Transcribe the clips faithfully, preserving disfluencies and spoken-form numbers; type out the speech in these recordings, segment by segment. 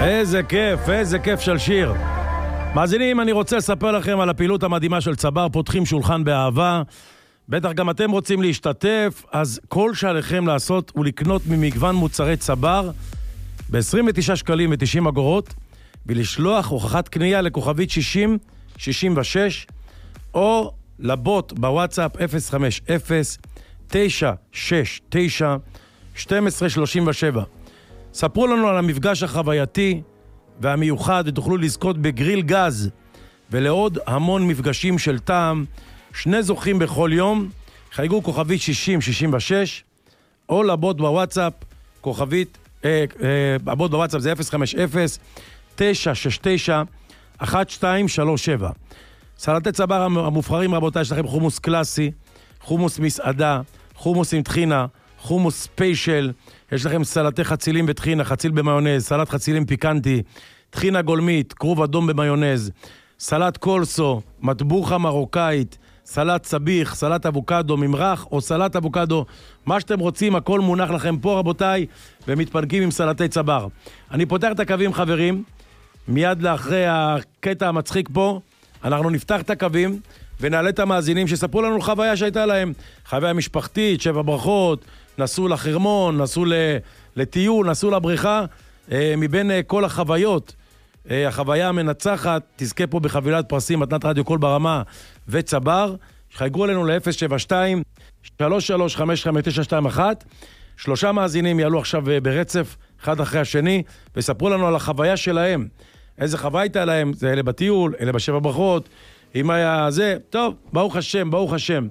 איזה כיף, איזה כיף של שיר. מאזינים, אני רוצה לספר לכם על הפעילות המדהימה של צבר, פותחים שולחן באהבה. בטח גם אתם רוצים להשתתף, אז כל שעליכם לעשות הוא לקנות ממגוון מוצרי צבר ב-עשרים ותשעה שקלים ו-תשעים אגורות, ולשלוח הוכחת קנייה לכוכבית שישים שישים ושש, או לבוט בוואטסאפ אפס חמש אפס תשע שש תשע שתים עשרה שלושים ושבע. ספרו לנו על המפגש החווייתי והמיוחד, ותוכלו לזכות בגריל גז ולעוד המון מפגשים של טעם. שני זוכים בכל יום, חייגו כוכבית שישים שישים ושש, או לבוט בוואטסאפ כוכבית אה, אה, הבוט בוואטסאפ זה אפס חמש אפס תשע שש תשע אחת שתיים שלוש שבע. סלטי צבר המובחרים, רבותיי, יש לכם חומוס קלאסי, חומוס מסעדה, חומוס עם טחינה, חומוס ספיישל, יש לכם סלטי חצילים בטחינה, חציל במיונז, סלט חצילים פיקנטי, טחינה גולמית, כרוב אדום במיונז, סלט קולסו, מטבוחה מרוקאית, סלט סביח, סלט אבוקדו, ממרח או סלט אבוקדו, מה שאתם רוצים, הכל מונח לכם פה, רבותיי, ומתפנקים עם סלטי צבר. אני פותח את הקווים, חברים, מיד לאחרי הקטע המצחיק פה, אנחנו נפתח את הקווים ונעלה את המאזינים שספרו לנו חוויה שהייתה להם, חוויה משפחתית, שבע ברכות, נסעו לחרמון, נסעו לטיול, נסעו לבריכה, מבין כל החוויות, החוויה המנצחת, תזכה פה בחבילת פרסים, מתנת רדיו קול ברמה וצבר. חייגו אלינו ל-אפס שבע שתיים שלוש שלוש חמש חמש תשע שתיים אחת. שלושה מאזינים יעלו עכשיו ברצף, אחד אחרי השני, וספרו לנו על החוויה שלהם. איזה חוויה הייתה להם, זה אלה בטיול, אלה בשבע ברכות, אם היה זה, טוב, ברוך השם, ברוך השם.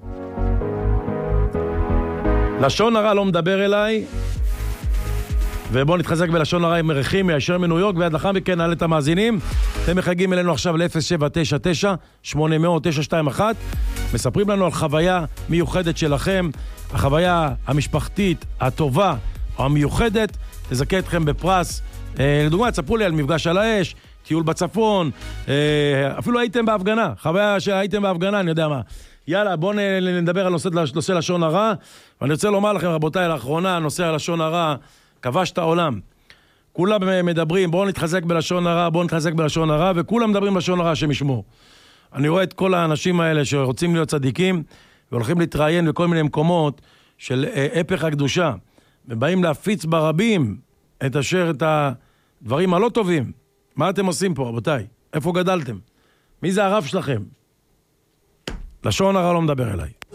לשון הרע לא מדבר אליי, ובואו נתחזק בלשון הרע עם מרחים, מיישר מניו יורק, ועד לאחר מכן נעלה את המאזינים. אתם מחייגים אלינו עכשיו ל-אפס שבע תשע תשע שמונה אפס אפס תשע שתיים אחת, מספרים לנו על חוויה מיוחדת שלכם, החוויה המשפחתית הטובה או המיוחדת, תזכה אתכם בפרס. אה, לדוגמה, תספרו לי על מפגש על האש, טיול בצפון, אה, אפילו הייתם בהפגנה, חוויה שהייתם בהפגנה, אני יודע מה. יאללה, בואו נדבר על נושא, נושא לשון הרע, ואני רוצה לומר לכם, רבותיי, לאחרונה, נושא הלשון הרע כבש את העולם. כולם מדברים, בואו נתחזק בלשון הרע, בואו נתחזק בלשון הרע, וכולם מדברים בלשון הרע שמשמור. אני רואה את כל האנשים האלה שרוצים להיות צדיקים, והולכים להתראיין בכל מיני מקומות של הפך הקדושה, ובאים להפיץ ברבים את אשר, את הדברים הלא טובים. מה אתם עושים פה, רבותיי? איפה גדלתם? מי זה הרב שלכם? לשון הרע לא מדבר אליי.